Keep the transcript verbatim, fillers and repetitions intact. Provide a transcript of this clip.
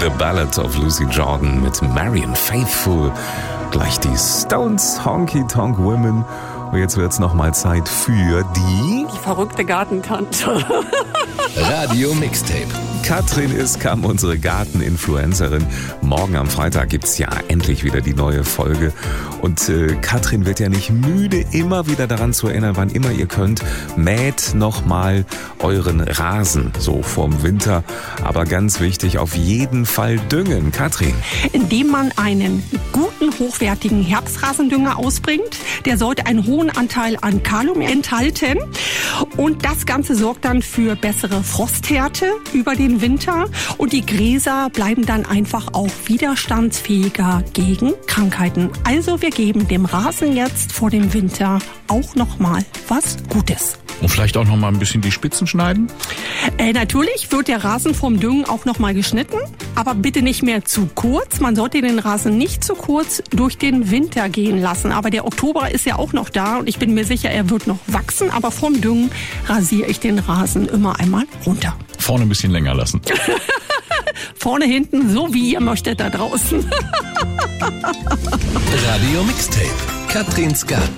A Ballad of Lucy Jordan mit Marianne Faithfull. Gleich die Stones, Honky Tonk Women. Und jetzt wird's nochmal Zeit für die... Die verrückte Gartentante. Radio Mixtape. Katrin Iskam, unsere Garteninfluencerin. Morgen am Freitag gibt's ja endlich wieder die neue Folge. Und äh, Katrin wird ja nicht müde, immer wieder daran zu erinnern, wann immer ihr könnt, mäht nochmal euren Rasen, so vorm Winter. Aber ganz wichtig, auf jeden Fall düngen. Katrin? Indem man einen guten, hochwertigen Herbstrasendünger ausbringt. Der sollte einen hohen Anteil an Kalium enthalten. Und das Ganze sorgt dann für bessere Frosthärte über den Winter. Und die Gräser bleiben dann einfach auch widerstandsfähiger gegen Krankheiten. Also wir geben dem Rasen jetzt vor dem Winter auch nochmal was Gutes. Und vielleicht auch noch mal ein bisschen die Spitzen schneiden? Äh, natürlich wird der Rasen vom Düngen auch noch mal geschnitten, aber bitte nicht mehr zu kurz. Man sollte den Rasen nicht zu kurz durch den Winter gehen lassen. Aber der Oktober ist ja auch noch da und ich bin mir sicher, er wird noch wachsen. Aber vom Düngen rasiere ich den Rasen immer einmal runter. Vorne ein bisschen länger lassen. Vorne, hinten, so wie ihr möchtet da draußen. Radio Mixtape. Katrins Garten.